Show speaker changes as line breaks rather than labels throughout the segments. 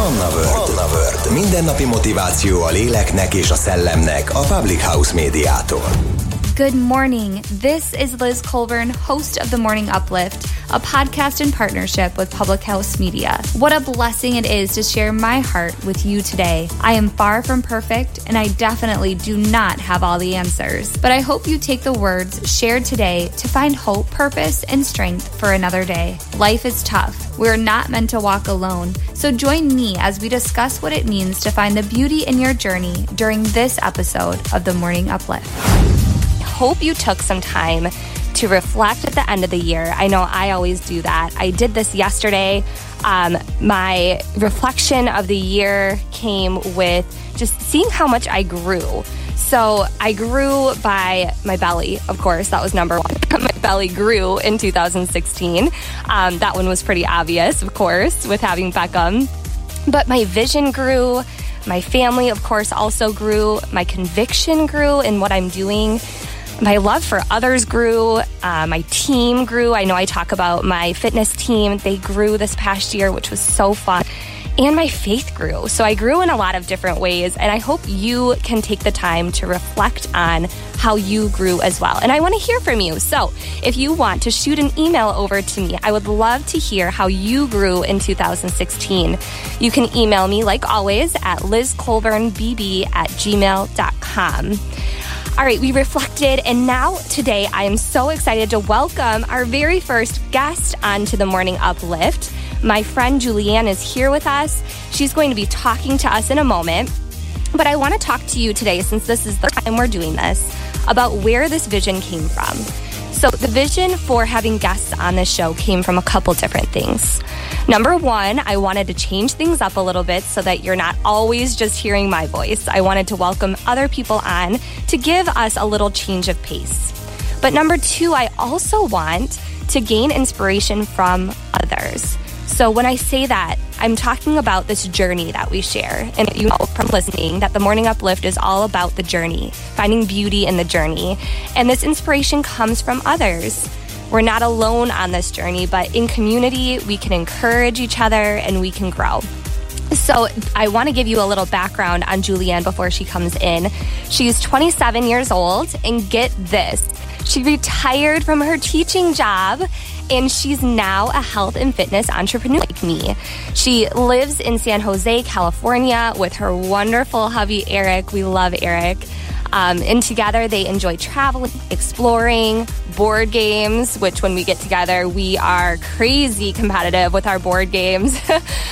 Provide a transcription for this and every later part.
Manna World. Mindennapi motiváció a léleknek és a szellemnek a Public House médiától.
Good morning. This is Liz Colburn, host of The Morning Uplift, a podcast in partnership with Public House Media. What a blessing it is to share my heart with you today. I am far from perfect, and I definitely do not have all the answers. But I hope you take the words shared today to find hope, purpose, and strength for another day. Life is tough. We're not meant to walk alone. So join me as we discuss what it means to find the beauty in your journey during this episode of The Morning Uplift. Hope you took some time to reflect at the end of the year. I know I always do that. I did this yesterday. My reflection of the year came with just seeing how much I grew. So I grew by my belly, of course. That was number one. My belly grew in 2016. That one was pretty obvious, of course, with having Beckham. But my vision grew. My family, of course, also grew. My conviction grew in what I'm doing. My love for others grew. My team grew. I know I talk about my fitness team. They grew this past year, which was so fun. And my faith grew. So I grew in a lot of different ways. And I hope you can take the time to reflect on how you grew as well. And I want to hear from you. So if you want to shoot an email over to me, I would love to hear how you grew in 2016. You can email me, like always, at lizcolburnbb@gmail.com. All right, we reflected, and now today I am so excited to welcome our very first guest onto the Morning Uplift. My friend Julianne is here with us. She's going to be talking to us in a moment, but I want to talk to you today, since this is the time we're doing this, about where this vision came from. So the vision for having guests on this show came from a couple different things. Number one, I wanted to change things up a little bit so that you're not always just hearing my voice. I wanted to welcome other people on to give us a little change of pace. But number two, I also want to gain inspiration from others. So when I say that, I'm talking about this journey that we share. And you know from listening that the Morning Uplift is all about the journey, finding beauty in the journey. And this inspiration comes from others. We're not alone on this journey, but in community, we can encourage each other and we can grow. So I want to give you a little background on Julianne before she comes in. She's 27 years old, and get this, she retired from her teaching job, and she's now a health and fitness entrepreneur like me. She lives in San Jose, California with her wonderful hubby, Eric. We love Eric. And together they enjoy traveling, exploring, board games, which when we get together, we are crazy competitive with our board games.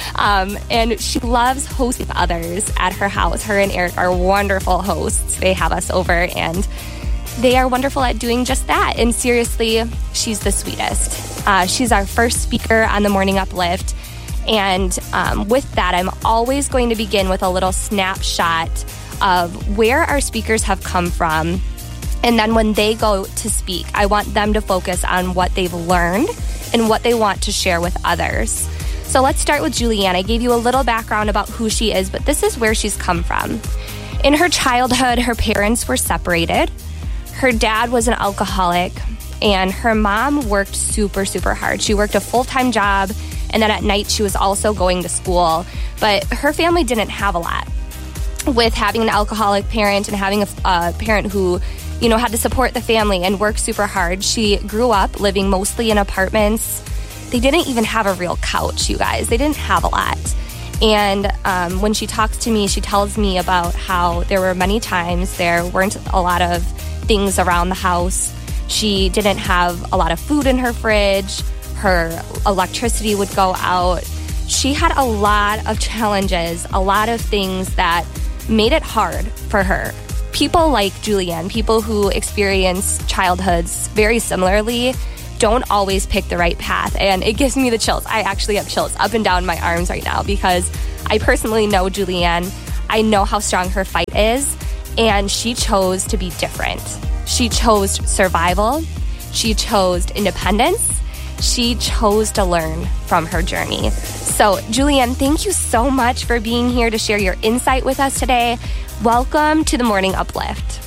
And she loves hosting others at her house. Her and Eric are wonderful hosts. They have us over, and they are wonderful at doing just that. And seriously, she's the sweetest. She's our first speaker on the Morning Uplift. And with that, I'm always going to begin with a little snapshot of where our speakers have come from. And then when they go to speak, I want them to focus on what they've learned and what they want to share with others. So let's start with Julianne. I gave you a little background about who she is, but this is where she's come from. In her childhood, her parents were separated. Her dad was an alcoholic, and her mom worked super, super hard. She worked a full-time job, and then at night she was also going to school. But her family didn't have a lot. With having an alcoholic parent and having a parent who, you know, had to support the family and work super hard, she grew up living mostly in apartments. They didn't even have a real couch, you guys. They didn't have a lot. And when she talks to me, she tells me about how there were many times there weren't a lot of things around the house. She didn't have a lot of food in her fridge. Her electricity would go out. She had a lot of challenges, a lot of things that made it hard for her. People like Julianne, people who experience childhoods very similarly, don't always pick the right path. And it gives me the chills. I actually have chills up and down my arms right now because I personally know Julianne. I know how strong her fight is, and she chose to be different. She chose survival. She chose independence. She chose to learn from her journey. So, Julianne, thank you so much for being here to share your insight with us today. Welcome to the Morning Uplift.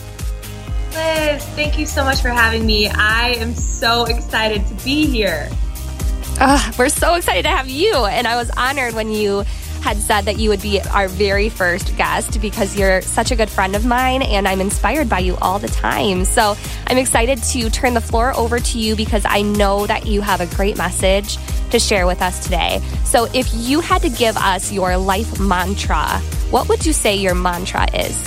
Liz, thank you so much for having me. I am so excited to be here.
We're so excited to have you. And I was honored when you had said that you would be our very first guest because you're such a good friend of mine and I'm inspired by you all the time. So I'm excited to turn the floor over to you because I know that you have a great message to share with us today. So if you had to give us your life mantra, what would you say your mantra is?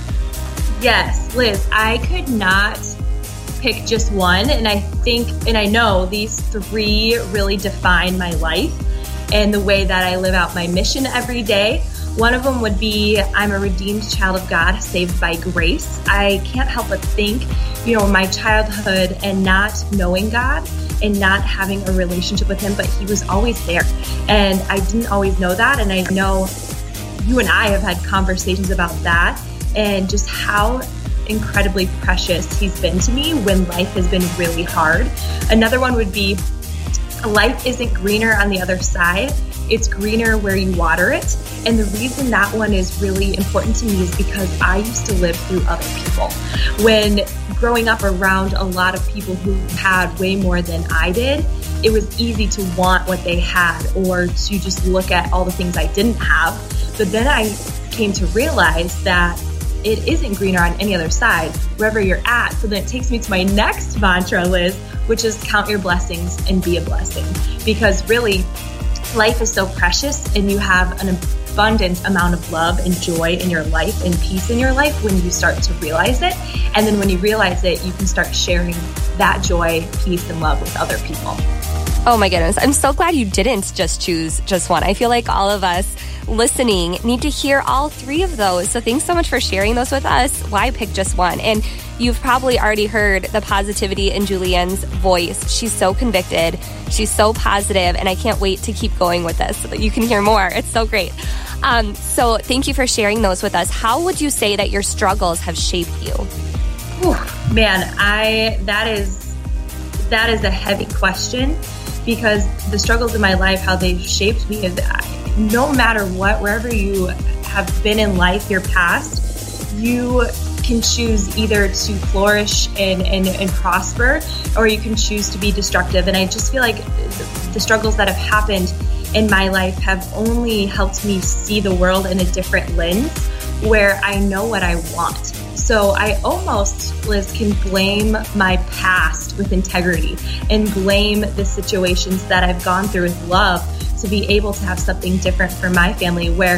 Yes, Liz, I could not pick just one. And I think, and I know these three really define my life and the way that I live out my mission every day. One of them would be, I'm a redeemed child of God, saved by grace. I can't help but think, my childhood and not knowing God and not having a relationship with Him, but He was always there. And I didn't always know that. And I know you and I have had conversations about that and just how incredibly precious He's been to me when life has been really hard. Another one would be, life isn't greener on the other side. It's greener where you water it. And the reason that one is really important to me is because I used to live through other people. When growing up around a lot of people who had way more than I did, it was easy to want what they had or to just look at all the things I didn't have. But then I came to realize that it isn't greener on any other side, wherever you're at. So then it takes me to my next mantra, Liz, which is count your blessings and be a blessing. Because really, life is so precious and you have an abundant amount of love and joy in your life and peace in your life when you start to realize it. And then when you realize it, you can start sharing that joy, peace, and love with other people.
Oh my goodness. I'm so glad you didn't just choose just one. I feel like all of us listening need to hear all three of those. So thanks so much for sharing those with us. Why pick just one? And you've probably already heard the positivity in Julianne's voice. She's so convicted. She's so positive, and I can't wait to keep going with this so that you can hear more. It's so great. So thank you for sharing those with us. How would you say that your struggles have shaped you?
Whew, man, that is a heavy question, because the struggles in my life, how they've shaped me is no matter what, wherever you have been in life, your past, you can choose either to flourish and prosper, or you can choose to be destructive. And I just feel like the struggles that have happened in my life have only helped me see the world in a different lens where I know what I want. So I almost, Liz, can blame my past with integrity and blame the situations that I've gone through with love to be able to have something different for my family, where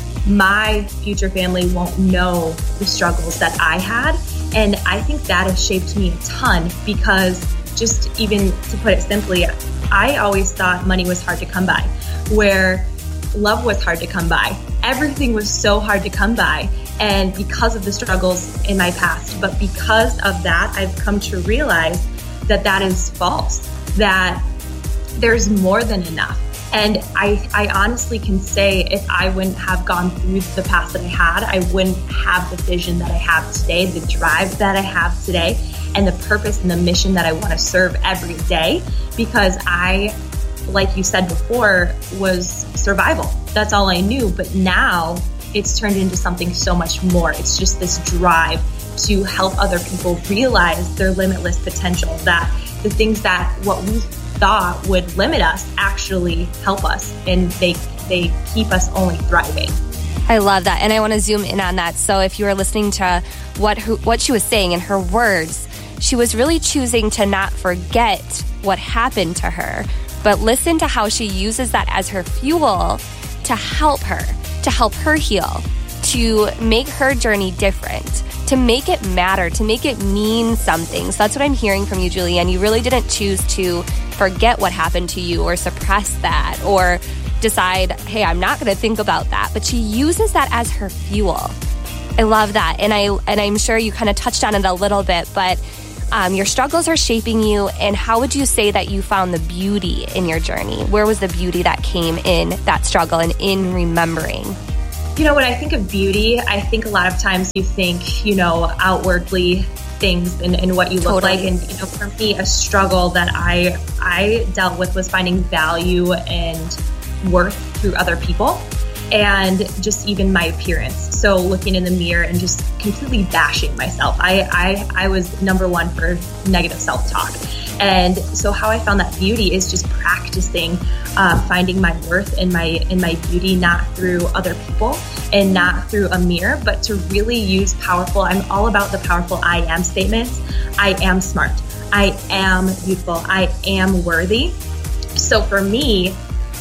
my future family won't know the struggles that I had. And I think that has shaped me a ton, because just even to put it simply, I always thought money was hard to come by, where love was hard to come by. Everything was so hard to come by. And because of the struggles in my past, but because of that, I've come to realize that that is false, that there's more than enough. And I honestly can say, if I wouldn't have gone through the past that I had, I wouldn't have the vision that I have today, the drive that I have today, and the purpose and the mission that I want to serve every day. Because I, like you said before, was survival. That's all I knew. But now it's turned into something so much more. It's just this drive to help other people realize their limitless potential, that the things that what we thought would limit us actually help us, and they keep us only thriving.
I love that. And I want to zoom in on that. So if you were listening to what she was saying in her words, she was really choosing to not forget what happened to her, but listen to how she uses that as her fuel to help her heal, to make her journey different, to make it matter, to make it mean something. So that's what I'm hearing from you, Julianne. You really didn't choose to forget what happened to you or suppress that or decide, hey, I'm not going to think about that. But she uses that as her fuel. I love that. And I'm sure you kind of touched on it a little bit, but your struggles are shaping you. And how would you say that you found the beauty in your journey? Where was the beauty that came in that struggle and in remembering?
When I think of beauty, I think a lot of times you think, outwardly things and what you look like. And, for me, a struggle that I dealt with was finding value and worth through other people, and just even my appearance. So looking in the mirror and just completely bashing myself. I was number one for negative self-talk. And so how I found that beauty is just practicing finding my worth in my beauty, not through other people and not through a mirror, but to really use powerful. I'm all about the powerful I am statements. I am smart. I am beautiful. I am worthy. So for me,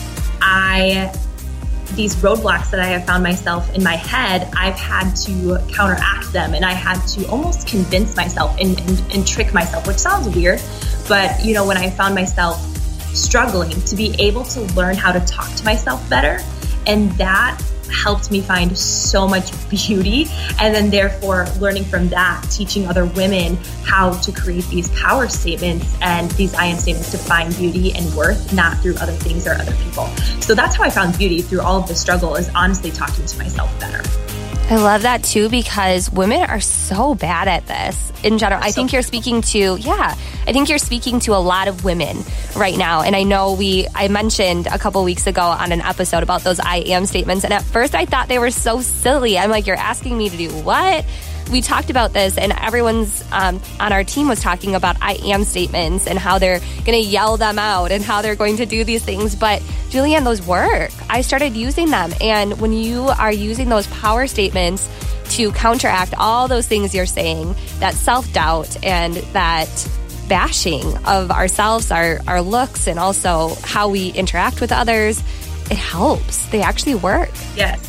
these roadblocks that I have found myself in my head, I've had to counteract them, and I had to almost convince myself and trick myself, which sounds weird. But, you know, when I found myself struggling to be able to learn how to talk to myself better, and that helped me find so much beauty. And then therefore learning from that, teaching other women how to create these power statements and these I am statements to find beauty and worth, not through other things or other people. So that's how I found beauty through all of the struggle, is honestly talking to myself better.
I love that too, because women are so bad at this in general. I think you're speaking to, I think you're speaking to a lot of women right now. And I know I mentioned a couple weeks ago on an episode about those I am statements. And at first I thought they were so silly. I'm like, you're asking me to do what? We talked about this, and everyone's on our team was talking about I am statements and how they're going to yell them out and how they're going to do these things. But Julianne, those work. I started using them. And when you are using those power statements to counteract all those things you're saying, that self-doubt and that bashing of ourselves, our looks, and also how we interact with others, it helps. They actually work.
Yes.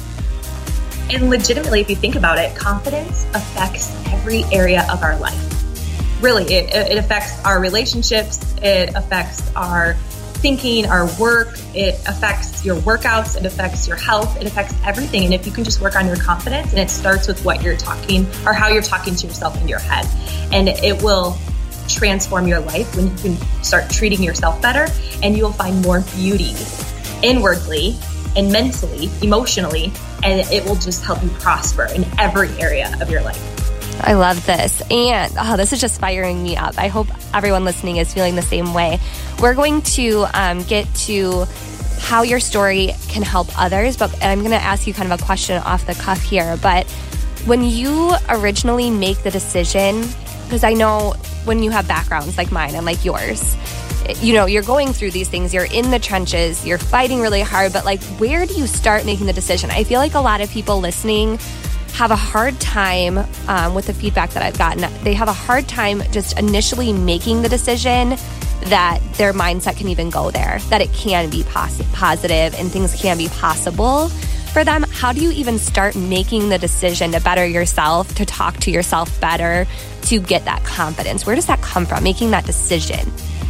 And legitimately, if you think about it, confidence affects every area of our life. Really, it affects our relationships. It affects our thinking, our work. It affects your workouts. It affects your health. It affects everything. And if you can just work on your confidence, and it starts with what you're talking or how you're talking to yourself in your head, and it will transform your life when you can start treating yourself better, and you'll find more beauty inwardly and mentally, emotionally, and it will just help you prosper in every area of your life.
I love this. And this is just firing me up. I hope everyone listening is feeling the same way. We're going to get to how your story can help others, but I'm going to ask you kind of a question off the cuff here. But when you originally make the decision, because I know when you have backgrounds like mine and like yours, you know, you're going through these things, you're in the trenches, you're fighting really hard, but like, where do you start making the decision? I feel like a lot of people listening have a hard time with the feedback that I've gotten. They have a hard time just initially making the decision that their mindset can even go there, that it can be positive and things can be possible for them. How do you even start making the decision to better yourself, to talk to yourself better, to get that confidence? Where does that come from, making that decision?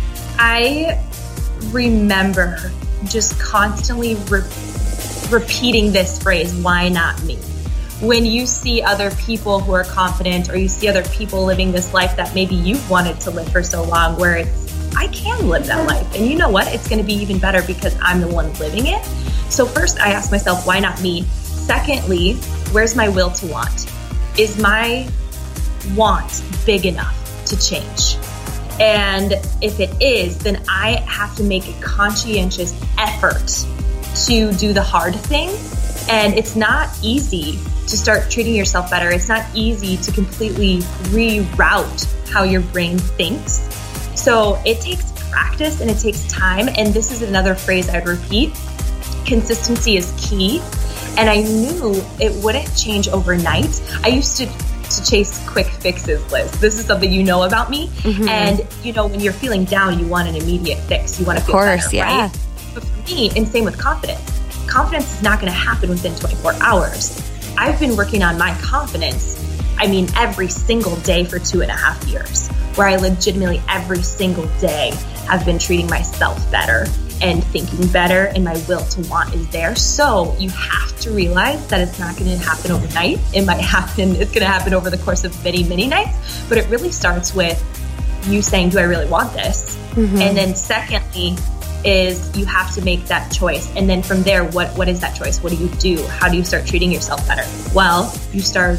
I remember just constantly repeating this phrase, why not me? When you see other people who are confident, or you see other people living this life that maybe you've wanted to live for so long, where it's, I can live that life. And you know what? It's going to be even better because I'm the one living it. So first I ask myself, why not me? Secondly, where's my will to want? Is my want big enough to change? And if it is, then I have to make a conscientious effort to do the hard thing. And it's not easy to start treating yourself better. It's not easy to completely reroute how your brain thinks. So it takes practice and it takes time. And this is another phrase I'd repeat. Consistency is key. And I knew it wouldn't change overnight. I used to chase quick fixes, Liz. This is something you know about me. Mm-hmm. And, you know, when you're feeling down, you want an immediate fix. You want to feel better, right? But for me, and same with confidence, confidence is not going to happen within 24 hours. I've been working on my confidence, every single day for 2.5 years, where I legitimately every single day have been treating myself better and thinking better, and my will to want is there. So you have to realize that it's not going to happen overnight. It's going to happen over the course of many, many nights, but it really starts with you saying, do I really want this? Mm-hmm. And then secondly is you have to make that choice. And then from there, what is that choice? What do? How do you start treating yourself better? Well, you start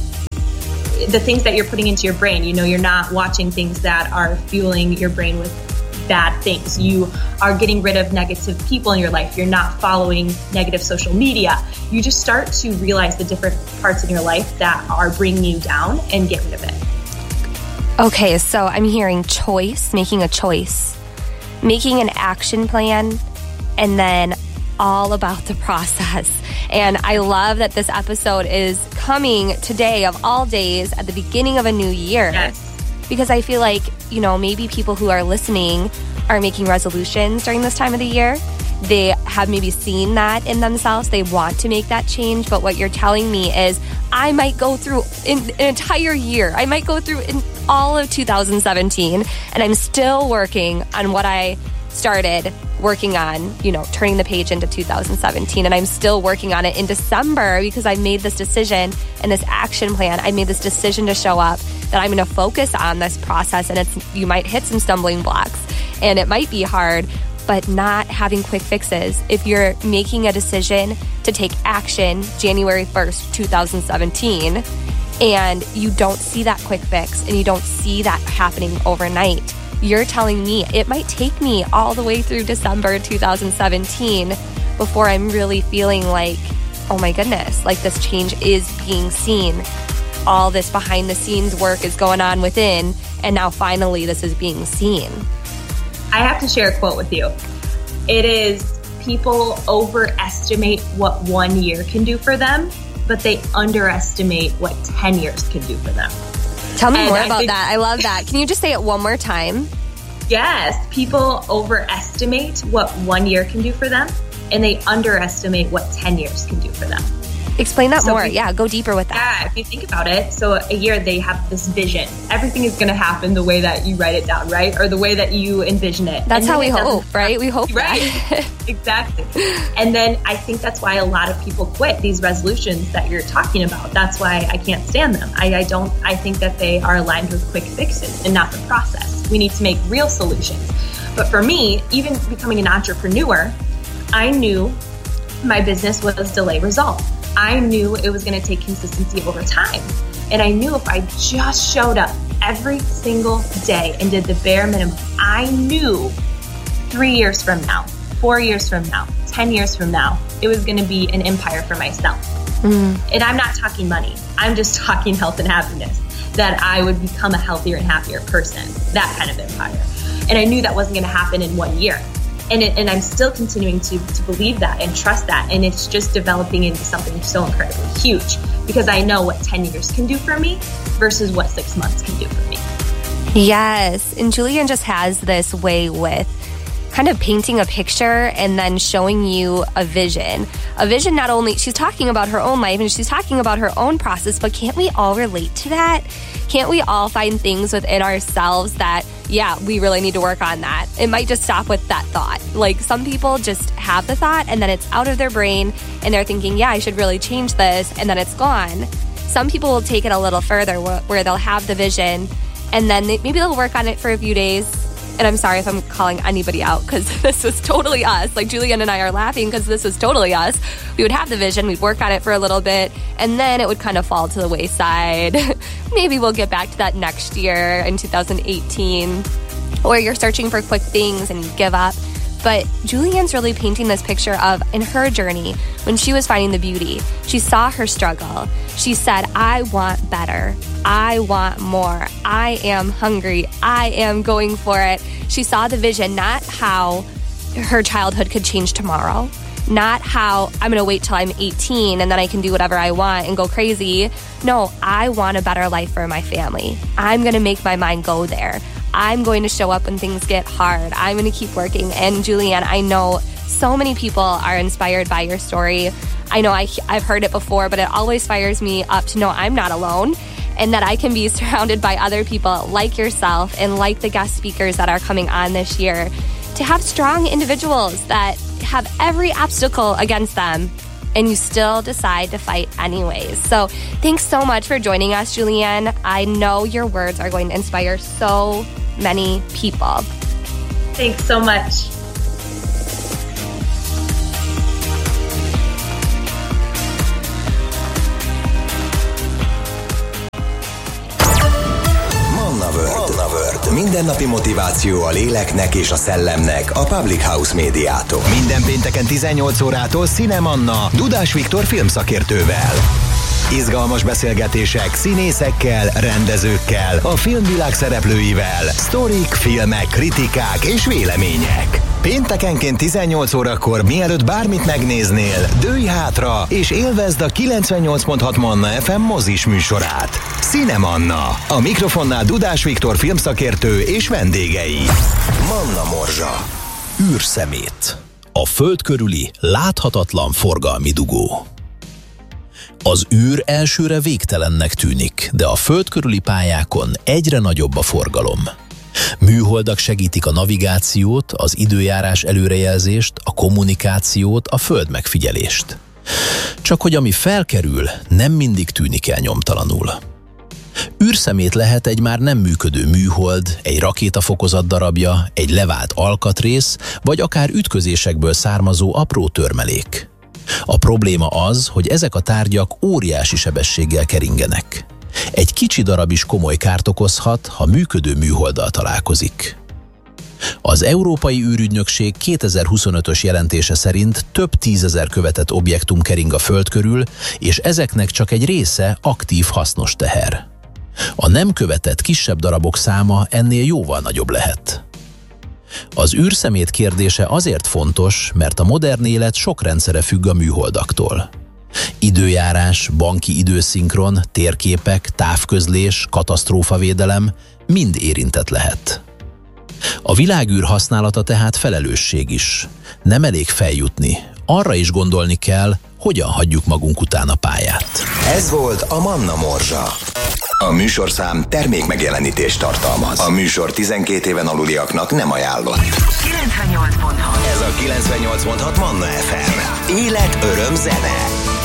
the things that you're putting into your brain. You know, you're not watching things that are fueling your brain with bad things. You are getting rid of negative people in your life. You're not following negative social media. You just start to realize the different parts in your life that are bringing you down and get rid of it.
Okay, so I'm hearing choice, making a choice, making an action plan, and then all about the process. And I love that this episode is coming today of all days at the beginning of a new year.
Yes.
Because I feel like, maybe people who are listening are making resolutions during this time of the year. They have maybe seen that in themselves. They want to make that change. But what you're telling me is I might go through an entire year. I might go through in all of 2017, and I'm still working on what I started working on, turning the page into 2017. And I'm still working on it in December because I made this decision and this action plan. I made this decision to show up, that I'm going to focus on this process. And you might hit some stumbling blocks and it might be hard, but not having quick fixes. If you're making a decision to take action January 1st, 2017, and you don't see that quick fix and you don't see that happening overnight, you're telling me it might take me all the way through December 2017 before I'm really feeling like, oh my goodness, like this change is being seen. All this behind the scenes work is going on within, and now finally this is being seen.
I have to share a quote with you. It is, people overestimate what 1 year can do for them, but they underestimate what 10 years can do for them.
Tell me more about that. I love that. Can you just say it one more time?
Yes. People overestimate what 1 year can do for them, and they underestimate what 10 years can do for them.
Explain that more. Yeah, go deeper with that.
Yeah, if you think about it, so a year they have this vision. Everything is going to happen the way that you write it down, right? Or the way that you envision it.
That's how we hope, right? We hope
right?
that.
Exactly. And then I think that's why a lot of people quit these resolutions that you're talking about. That's why I can't stand them. I think that they are aligned with quick fixes and not the process. We need to make real solutions. But for me, even becoming an entrepreneur, I knew my business was delay result. I knew it was going to take consistency over time. And I knew if I just showed up every single day and did the bare minimum, I knew 3 years from now, 4 years from now, 10 years from now, it was going to be an empire for myself. And I'm not talking money. I'm just talking health and happiness, that I would become a healthier and happier person, that kind of empire. And I knew that wasn't going to happen in 1 year. And I'm still continuing to believe that and trust that. And it's just developing into something so incredibly huge because I know what 10 years can do for me versus what 6 months can do for me.
Yes. And Julianne just has this way with kind of painting a picture and then showing you a vision. A vision, not only, she's talking about her own life and she's talking about her own process, but can't we all relate to that? Can't we all find things within ourselves that, yeah, we really need to work on that? It might just stop with that thought. Like some people just have the thought and then it's out of their brain and they're thinking, yeah, I should really change this, and then it's gone. Some people will take it a little further where they'll have the vision and then maybe they'll work on it for a few days. And I'm sorry if I'm calling anybody out because this was totally us. Like Julianne and I are laughing because this was totally us. We would have the vision, we'd work on it for a little bit, and then it would kind of fall to the wayside. Maybe we'll get back to that next year in 2018. Or you're searching for quick things and you give up. But Julianne's really painting this picture of, in her journey, when she was finding the beauty, she saw her struggle. She said, I want better. I want more. I am hungry. I am going for it. She saw the vision, not how her childhood could change tomorrow, not how I'm going to wait till I'm 18 and then I can do whatever I want and go crazy. No, I want a better life for my family. I'm going to make my mind go there. I'm going to show up when things get hard. I'm going to keep working. And Julianne, I know so many people are inspired by your story. I know I've heard it before, but it always fires me up to know I'm not alone and that I can be surrounded by other people like yourself and like the guest speakers that are coming on this year, to have strong individuals that have every obstacle against them and you still decide to fight anyways. So thanks so much for joining us, Julianne. I know your words are going to inspire so many people.
Thanks so much.
Manna World. Mindennapi motiváció a léleknek és a szellemnek a Public House médiától. Minden pénteken 18 órától Színe Manna Dudás Viktor filmszakértővel. Izgalmas beszélgetések színészekkel, rendezőkkel, a filmvilág szereplőivel, sztorik, filmek, kritikák és vélemények. Péntekenként 18 órakor, mielőtt bármit megnéznél, dőlj hátra és élvezd a 98.6 Manna FM mozis műsorát. Cinemanna. A mikrofonnál Dudás Viktor filmszakértő és vendégei. Manna Morzsa.
űrszemét. A föld körüli láthatatlan forgalmi dugó. Az űr elsőre végtelennek tűnik, de a föld körüli pályákon egyre nagyobb a forgalom. Műholdak segítik a navigációt, az időjárás előrejelzést, a kommunikációt, a föld megfigyelést. Csak hogy ami felkerül, nem mindig tűnik el nyomtalanul. űrszemét lehet egy már nem működő műhold, egy rakétafokozat darabja, egy levált alkatrész, vagy akár ütközésekből származó apró törmelék. A probléma az, hogy ezek a tárgyak óriási sebességgel keringenek. Egy kicsi darab is komoly kárt okozhat, ha működő műholddal találkozik. Az Európai űrügynökség 2025-ös jelentése szerint több 10 000 követett objektum kering a Föld körül, és ezeknek csak egy része aktív hasznos teher. A nem követett kisebb darabok száma ennél jóval nagyobb lehet. Az űrszemét kérdése azért fontos, mert a modern élet sok rendszere függ a műholdaktól. Időjárás, banki időszinkron, térképek, távközlés, katasztrófavédelem mind érintett lehet. A világűr használata tehát felelősség is. Nem elég feljutni, arra is gondolni kell, hogyan hagyjuk magunk után a pályát.
Ez volt a Manna Morzsa. A műsorszám termékmegjelenítést tartalmaz. A műsor 12 éven aluliaknak nem ajánlott.
98.6.
Ez a 98.6 Manna FM. Élet, öröm, zene.